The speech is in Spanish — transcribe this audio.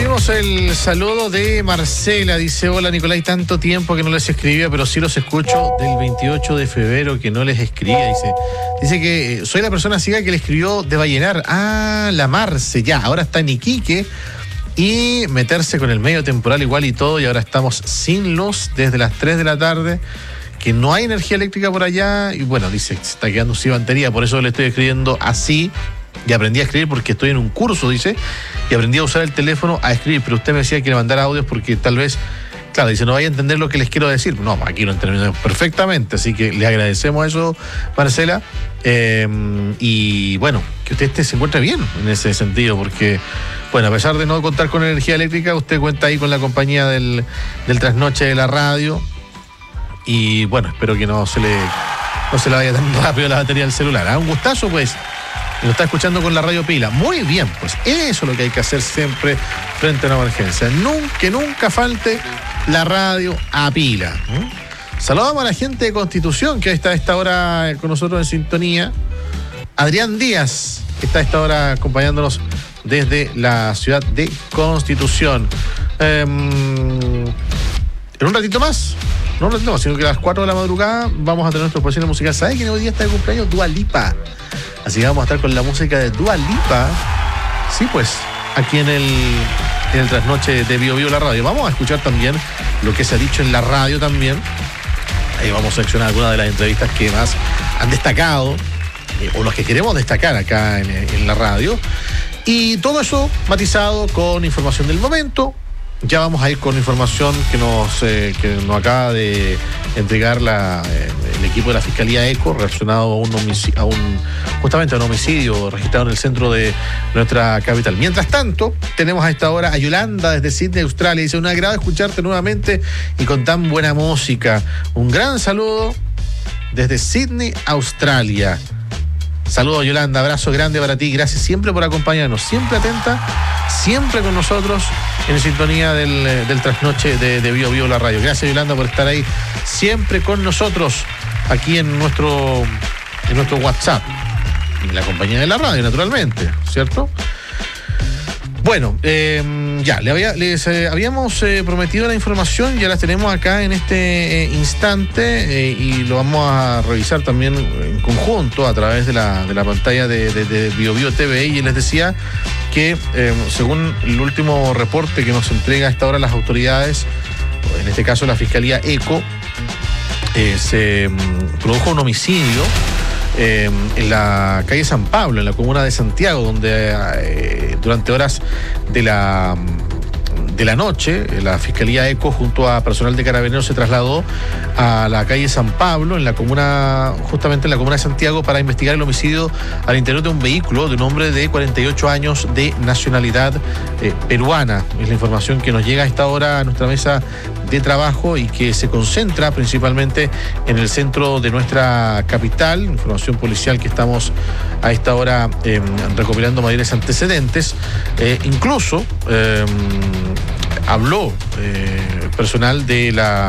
recibimos el saludo de Marcela. Dice: hola Nicolás, tanto tiempo que no les escribía, pero sí los escucho del 28 de febrero que no les escribía. Dice que soy la persona ciega que le escribió de Vallenar. Ah, la Marce, ya, ahora está en Iquique. Y meterse con el medio temporal igual y todo, y ahora estamos sin luz desde las 3 de la tarde, que no hay energía eléctrica por allá, y bueno, dice, se está quedando sin batería, por eso le estoy escribiendo así, y aprendí a escribir porque estoy en un curso, dice, y aprendí a usar el teléfono a escribir, pero usted me decía que le mandara audios porque tal vez, claro, dice, no vaya a entender lo que les quiero decir. No, aquí lo entendemos perfectamente, así que le agradecemos eso, Marcela, y bueno, que usted se encuentre bien en ese sentido, porque bueno, a pesar de no contar con energía eléctrica, usted cuenta ahí con la compañía del trasnoche de la radio. Y bueno, espero que no se le vaya tan rápido la batería del celular. Un gustazo, pues. Y lo está escuchando con la radio pila. Muy bien, pues eso es lo que hay que hacer siempre frente a una emergencia. Que nunca falte la radio a pila. Saludamos a la gente de Constitución, que está a esta hora con nosotros en sintonía. Adrián Díaz, que está a esta hora acompañándonos desde la ciudad de Constitución. En un ratito más, no un ratito más, sino que a las 4 de la madrugada vamos a tener nuestra exposición musical. ¿Sabes quién hoy día está de cumpleaños? Dua Lipa. Así que vamos a estar con la música de Dua Lipa. Sí, pues, aquí en el trasnoche de Bio Bio la radio. Vamos a escuchar también lo que se ha dicho en la radio también. Ahí vamos a seleccionar algunas de las entrevistas que más han destacado, o los que queremos destacar acá en la radio. Y todo eso matizado con información del momento. Ya vamos a ir con información que nos acaba de entregar el equipo de la Fiscalía ECO relacionado justamente a un homicidio registrado en el centro de nuestra capital. Mientras tanto, tenemos a esta hora a Yolanda desde Sydney, Australia. Dice: un agrado escucharte nuevamente y con tan buena música. Un gran saludo desde Sydney, Australia. Saludos, Yolanda, abrazo grande para ti, gracias siempre por acompañarnos, siempre atenta, siempre con nosotros en sintonía del trasnoche de Bio Bio la radio. Gracias, Yolanda, por estar ahí siempre con nosotros aquí en nuestro WhatsApp, en la compañía de la radio, naturalmente, ¿cierto? Bueno, ya, les habíamos prometido la información, ya la tenemos acá en este instante, y lo vamos a revisar también en conjunto a través de la pantalla de Bio Bio TV. Y les decía que según el último reporte que nos entrega a esta hora las autoridades, en este caso la Fiscalía ECO, se produjo un homicidio en la calle San Pablo, en la comuna de Santiago, donde durante horas de la noche la Fiscalía ECO junto a personal de Carabineros se trasladó a la calle San Pablo, justamente en la comuna de Santiago, para investigar el homicidio al interior de un vehículo de un hombre de 48 años de nacionalidad peruana. Es la información que nos llega a esta hora a nuestra mesa de trabajo y que se concentra principalmente en el centro de nuestra capital. Información policial que estamos a esta hora recopilando mayores antecedentes. Incluso habló personal de la